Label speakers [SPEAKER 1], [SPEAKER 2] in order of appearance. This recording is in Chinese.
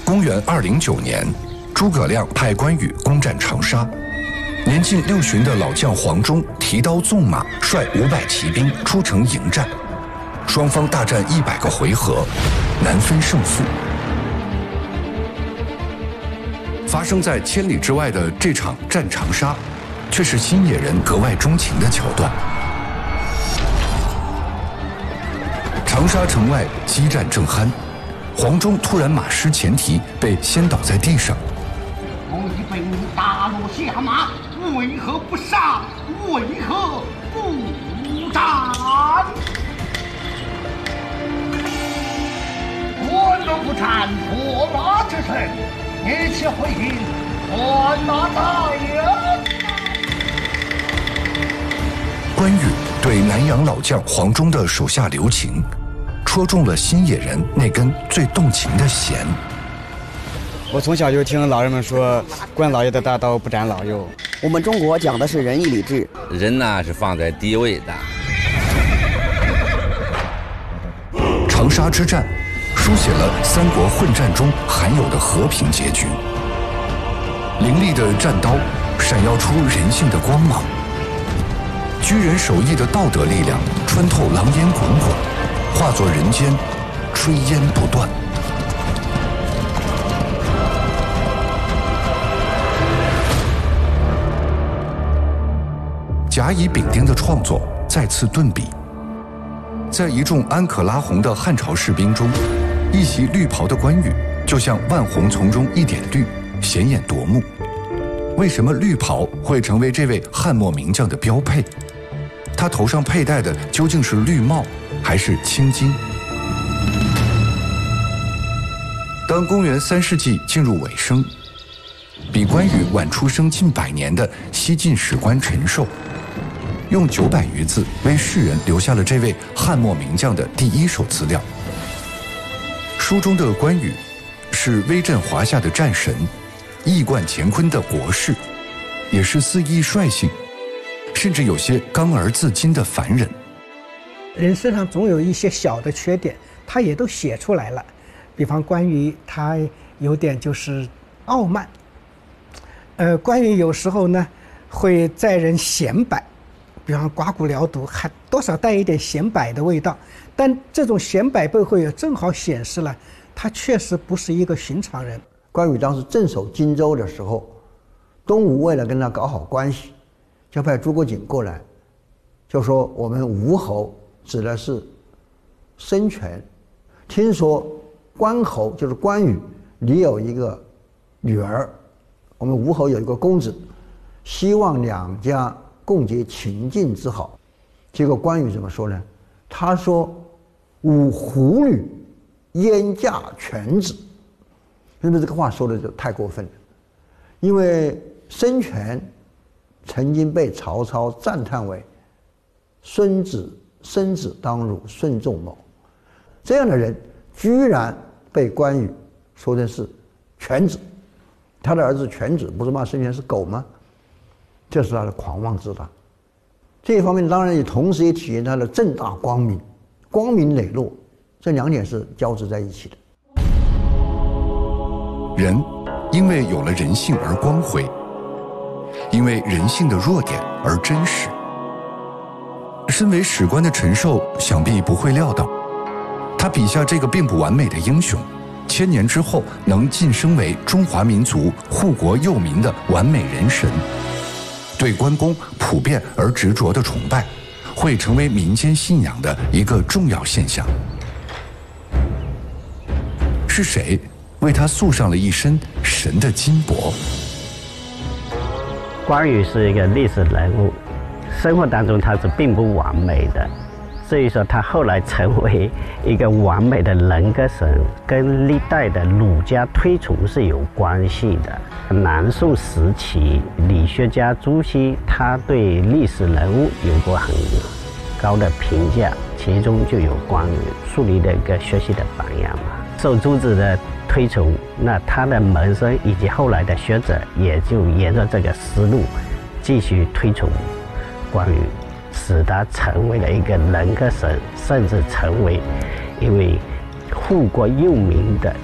[SPEAKER 1] 公元209年，诸葛亮派关羽攻占长沙，年近60的老将黄忠提刀纵马，率500骑兵出城迎战，双方大战100个回合，难分胜负。发生在千里之外的这场战长沙，却是新野人格外钟情的桥段。长沙城外激战正酣，黄忠突然马失前蹄，被掀倒在地上。
[SPEAKER 2] 我已被你打落下马，为何不杀？为何不战？我若不战，驸马之身，你且回营还马大人。
[SPEAKER 1] 关羽对南阳老将黄忠的手下留情，戳中了新野人那根最动情的弦。
[SPEAKER 3] 我从小就听老人们说，关老爷的大刀不斩老幼。
[SPEAKER 4] 我们中国讲的是仁义礼智，
[SPEAKER 5] 人呢是放在第一位的。
[SPEAKER 1] 长沙之战，书写了三国混战中罕有的和平结局。凌厉的战刀闪耀出人性的光芒，居人守义的道德力量穿透狼烟滚滚，化作人间炊烟不断。甲乙丙丁的创作再次顿笔，在一众安可拉红的汉朝士兵中，一袭绿袍的关羽就像万红丛中一点绿，显眼夺目。为什么绿袍会成为这位汉末名将的标配？他头上佩戴的究竟是绿帽还是青巾？当公元3世纪进入尾声，比关羽晚出生近100年的西晋史官陈寿，用900余字为世人留下了这位汉末名将的第一手资料。书中的关羽是威震华夏的战神，一冠乾坤的国士，也是肆意率性，甚至有些刚而自矜的凡人。
[SPEAKER 6] 人身上总有一些小的缺点，他也都写出来了。比方关羽，他有点就是傲慢。关羽有时候呢会载人显摆，比方刮骨疗毒，还多少带一点显摆的味道。但这种显摆背后也正好显示了他确实不是一个寻常人。
[SPEAKER 7] 关羽当时镇守荆州的时候，东吴为了跟他搞好关系，就派诸葛瑾过来，就说我们吴侯指的是孙权，听说关侯就是关羽，你有一个女儿，我们吴侯有一个公子，希望两家共结秦晋之好。结果关羽怎么说呢？他说吾狐女焉嫁犬子。因为这个话说的就太过分了，因为孙权曾经被曹操赞叹为孙子当如孙仲谋，这样的人居然被关羽说的是犬子，他的儿子犬子不是骂孙权是狗吗？这是他的狂妄自大。这一方面当然也同时也体现他的正大光明，光明磊落，这2点是交织在一起的。
[SPEAKER 1] 人因为有了人性而光辉，因为人性的弱点而真实。身为史官的陈寿想必不会料到，他笔下这个并不完美的英雄，1000年之后能晋升为中华民族护国佑民的完美人神。对关公普遍而执着的崇拜，会成为民间信仰的一个重要现象。是谁为他塑上了一身神的金帛？
[SPEAKER 8] 关羽是一个历史人物，生活当中他是并不完美的，所以说他后来成为一个完美的人格神，跟历代的儒家推崇是有关系的。南宋时期，理学家朱熹他对历史人物有过很高的评价，其中就有关羽，树立了一个学习的榜样嘛。受朱子的推崇，那他的门生以及后来的学者也就沿着这个思路继续推崇关羽，使他成为了一个人格神，甚至成为一位护国佑民的